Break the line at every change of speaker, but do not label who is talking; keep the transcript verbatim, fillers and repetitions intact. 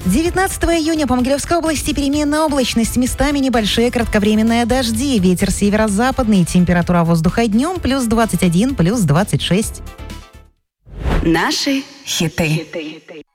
девятнадцатого июня по Могилевской области переменная облачность, местами небольшие кратковременные дожди, ветер северо-западный, температура воздуха днем плюс двадцать один, плюс двадцать шесть.
Наши хиты.